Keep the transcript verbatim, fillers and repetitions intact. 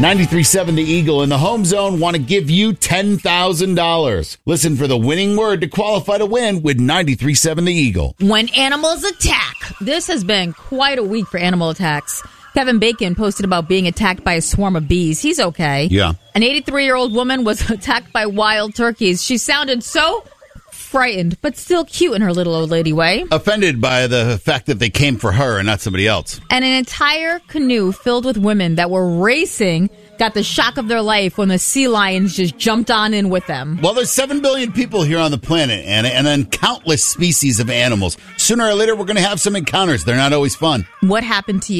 ninety-three point seven The Eagle in the home zone want to give you ten thousand dollars. Listen for the winning word to qualify to win with ninety-three point seven The Eagle. When animals attack. This has been quite a week for animal attacks. Kevin Bacon posted about being attacked by a swarm of bees. He's okay. Yeah. An eighty-three-year-old woman was attacked by wild turkeys. She sounded so frightened, but still cute in her little old lady way. Offended by the fact that they came for her and not somebody else. And an entire canoe filled with women that were racing got the shock of their life when the sea lions just jumped on in with them. Well, there's seven billion people here on the planet, Anna, and then countless species of animals. Sooner or later, we're going to have some encounters. They're not always fun. What happened to you?